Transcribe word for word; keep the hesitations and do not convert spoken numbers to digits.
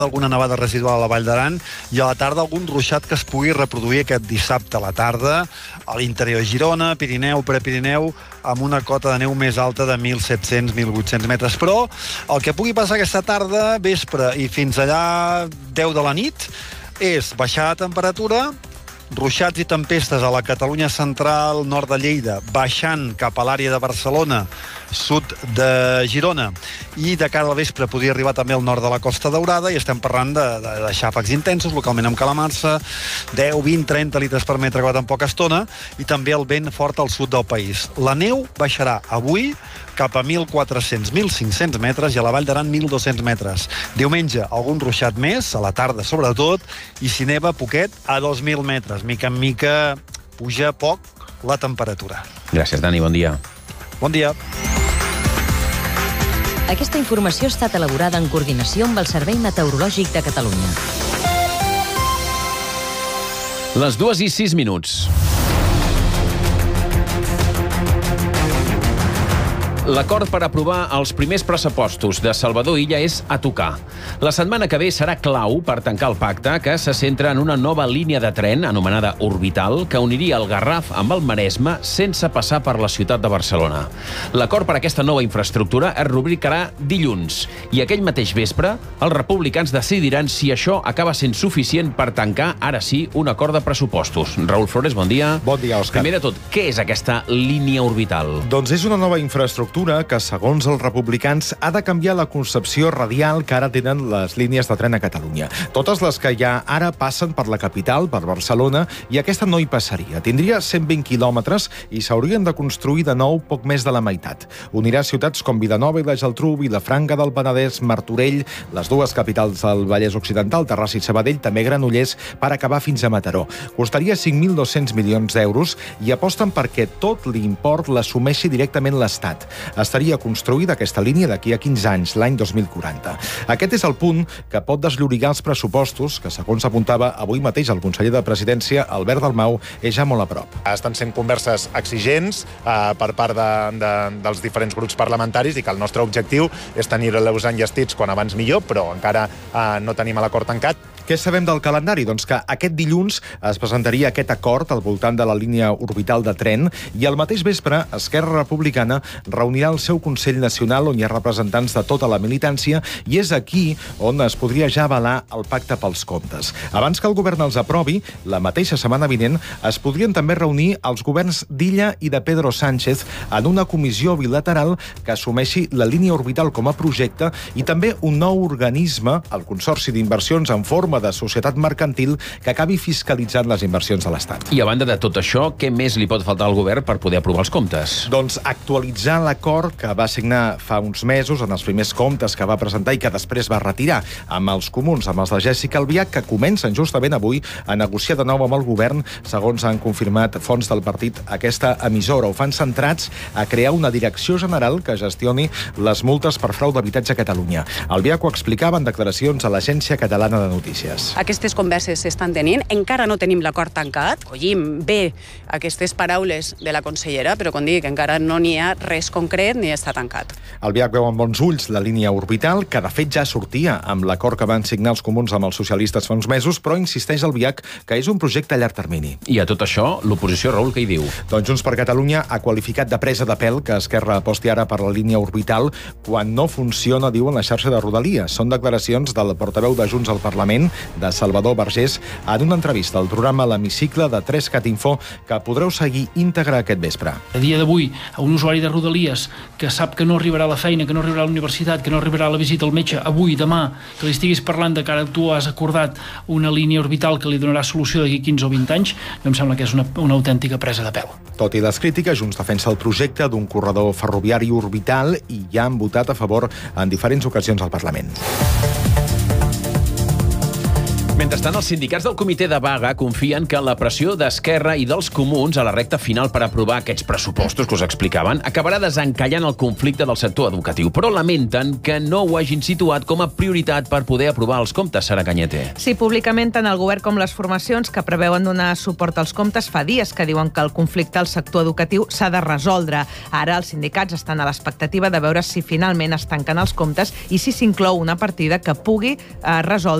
alguna nevada residual a la Vall d'Aran i a la tarda algun ruixat que es pugui reproduir aquest dissabte a la tarda a l'interior de Girona, Pirineu, Prepirineu, amb una cota de neu més alta de mil set-cents a mil vuit-cents metres. Però el que pugui passar aquesta tarda, vespre i fins allà deu de la nit, és baixar la temperatura, ruixats i tempestes a la Catalunya central, nord de Lleida, baixant cap a l'àrea de Barcelona, sud de Girona, i de cara al vespre podria arribar també al nord de la Costa Daurada, i estem parlant de, de, de xàfecs intensos, localment amb calamarsa, deu, vint, trenta litres per metre quadrat en poca estona, i també el vent fort al sud del país. La neu baixarà avui cap a mil quatre-cents a mil cinc-cents metres i a la Vall d'Aran mil dos-cents metres. Diumenge, algun ruixat més, a la tarda sobretot, i si neva, poquet, a dos mil metres. Mica en mica puja poc la temperatura. Gràcies, Dani, bon dia. Bon dia. Aquesta informació ha estat elaborada en coordinació amb el Servei Meteorològic de Catalunya. Les dues i sis minuts. L'acord per aprovar els primers pressupostos de Salvador Illa és a tocar. La setmana que ve serà clau per tancar el pacte, que se centra en una nova línia de tren, anomenada Orbital, que uniria el Garraf amb el Maresme sense passar per la ciutat de Barcelona. L'acord per aquesta nova infraestructura es rubricarà dilluns, i aquell mateix vespre els republicans decidiran si això acaba sent suficient per tancar, ara sí, un acord de pressupostos. Raül Flores, bon dia. Bon dia, Òscar. Primer de tot, què és aquesta línia orbital? Doncs és una nova infraestructura que, segons els republicans, ha de canviar la concepció radial que ara tenen les línies de tren a Catalunya. Totes les que ja ara passen per la capital, per Barcelona, i aquesta no hi passaria. Tindria cent vint quilòmetres i s'haurien de construir de nou poc més de la meitat. Unirà ciutats com Vilanova i la Geltrú, Vilafranca del Penedès, Martorell, les dues capitals del Vallès Occidental, Terrassa i Sabadell, també Granollers, per acabar fins a Mataró. Costaria cinc mil dos-cents milions d'euros i aposten perquè tot l'import l'assumeixi directament l'Estat. Estaria construïda aquesta línia d'aquí a quinze anys, l'any dos mil quaranta. Aquest és el punt que pot desllorigar els pressupostos, que, segons apuntava avui mateix el conseller de Presidència, Albert Dalmau, és ja molt a prop. Estan sent converses exigents eh, per part de, de, dels diferents grups parlamentaris i que el nostre objectiu és tenir-los enllestits quan abans millor, però encara eh, no tenim l'acord tancat. Què sabem del calendari? Doncs que aquest dilluns es presentaria aquest acord al voltant de la línia orbital de tren i al mateix vespre Esquerra Republicana reunirà el seu Consell Nacional on hi ha representants de tota la militància i és aquí on es podria ja avalar el pacte pels comptes. Abans que el govern els aprovi, la mateixa setmana vinent es podrien també reunir els governs d'Illa i de Pedro Sánchez en una comissió bilateral que assumeixi la línia orbital com a projecte i també un nou organisme, el Consorci d'Inversions en forma de societat mercantil, que acabi fiscalitzant les inversions de l'Estat. I a banda de tot això, què més li pot faltar al govern per poder aprovar els comptes? Doncs actualitzar l'acord que va signar fa uns mesos en els primers comptes que va presentar i que després va retirar amb els comuns, amb els de Jessica Albiach, que comencen justament avui a negociar de nou amb el govern, segons han confirmat fonts del partit aquesta emissora. Ho fan centrats a crear una direcció general que gestioni les multes per frau d'habitatge a Catalunya. Albiach ho explicava en declaracions a l'Agència Catalana de Notícies. Aquestes converses s'estan tenint, encara no tenim l'acord tancat. Collim bé aquestes paraules de la consellera, però com dic, encara no n'hi ha res concret ni està tancat. Albiach veu amb bons ulls la línia orbital, que de fet ja sortia amb l'acord que van signar els comuns amb els socialistes fa uns mesos, però insisteix Albiach que és un projecte a llarg termini. I a tot això, l'oposició, Raül, què hi diu? Doncs Junts per Catalunya ha qualificat de presa de pèl que Esquerra aposti ara per la línia orbital quan no funciona, diuen, la xarxa de Rodalies. Són declaracions del portaveu de Junts al Parlament, de Salvador Vergés, en una entrevista al programa L'Hemicicle de tres cat info que podreu seguir íntegra aquest vespre. A dia d'avui, a un usuari de Rodalies que sap que no arribarà a la feina, que no arribarà a la universitat, que no arribarà a la visita al metge avui, demà, que li estiguis parlant de que ara tu has acordat una línia orbital que li donarà solució d'aquí quinze o vint anys, no em sembla que és una, una autèntica presa de pèl. Tot i les crítiques, Junts defensa el projecte d'un corredor ferroviari orbital i ja han votat a favor en diferents ocasions al Parlament. Mentrestant, els sindicats del comitè de vaga confien que la pressió d'Esquerra i dels comuns a la recta final per aprovar aquests pressupostos que us explicaven acabarà desencallant el conflicte del sector educatiu, però lamenten que no ho hagin situat com a prioritat per poder aprovar els comptes, Sara Cañete. Sí, públicament tant el govern com les formacions que preveuen donar suport als comptes fa dies que diuen que el conflicte al sector educatiu s'ha de resoldre. Ara els sindicats estan a l'expectativa de veure si finalment es tanquen els comptes i si s'inclou una partida que pugui eh, resoldre